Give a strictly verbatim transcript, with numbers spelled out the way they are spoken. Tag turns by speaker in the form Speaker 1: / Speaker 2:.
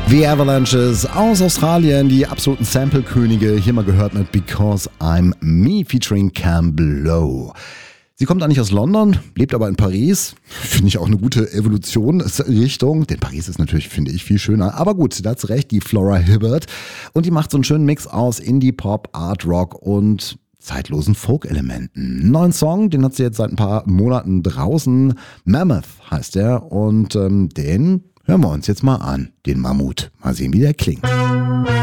Speaker 1: The Avalanches aus Australien, die absoluten Sample-Könige, hier mal gehört mit Because I'm Me featuring Cam Blow. Sie kommt eigentlich aus London, lebt aber in Paris. Finde ich auch eine gute Evolutionsrichtung, denn Paris ist natürlich, finde ich, viel schöner. Aber gut, da hat sie recht, die Flora Hibbert. Und die macht so einen schönen Mix aus Indie, Pop, Art, Rock und zeitlosen Folk-Elementen. Einen neuen Song, den hat sie jetzt seit ein paar Monaten draußen. Mammoth heißt der und ähm, den hören wir uns jetzt mal an, den Mammut. Mal sehen, wie der klingt.